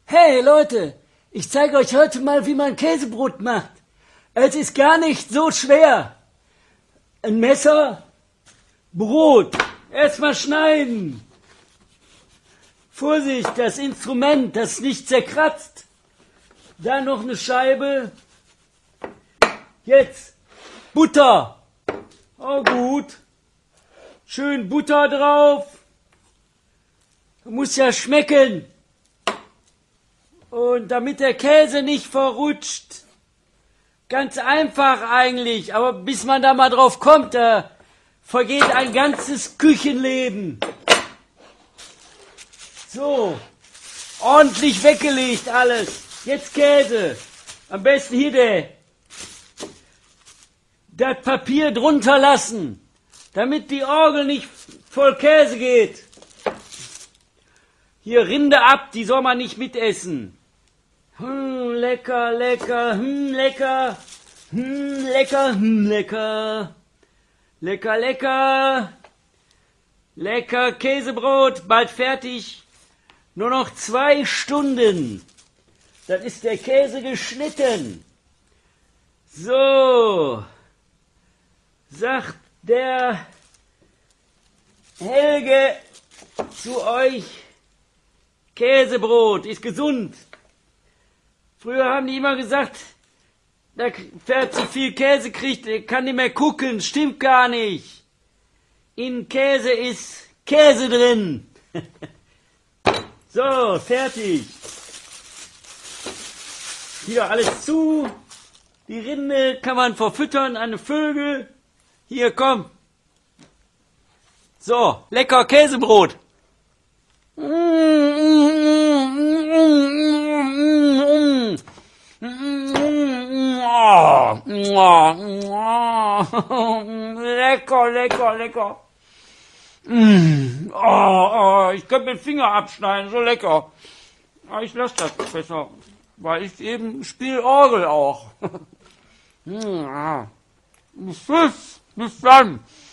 Hey Leute, ich zeige euch heute mal, wie man Käsebrot macht. Es ist gar nicht so schwer. Ein Messer, Brot, erstmal schneiden. Vorsicht, das Instrument, das nicht zerkratzt. Dann noch eine Scheibe. Jetzt Butter. Oh gut. Schön Butter drauf. Muss ja schmecken. Und damit der Käse nicht verrutscht. Ganz einfach eigentlich, aber bis man da mal drauf kommt, da vergeht ein ganzes Küchenleben. So, ordentlich weggelegt alles. Jetzt Käse. Am besten hier das Papier drunter lassen, damit die Orgel nicht voll Käse geht. Hier Rinde ab, die soll man nicht mitessen. Lecker, lecker, lecker, lecker, lecker, lecker, lecker, lecker Käsebrot, bald fertig. Nur noch 2 Stunden. Dann ist der Käse geschnitten. So, sagt der Helge zu euch, Käsebrot ist gesund. Früher haben die immer gesagt, wer zu viel Käse kriegt, der kann nicht mehr gucken. Stimmt gar nicht. In Käse ist Käse drin. So, fertig. Hier alles zu. Die Rinde kann man verfüttern an die Vögel. Hier, komm. So, lecker Käsebrot. Lecker, lecker, lecker. Ich könnte den Finger abschneiden, so lecker. Aber ich lasse das besser, weil ich eben spiele Orgel auch. Bis dann.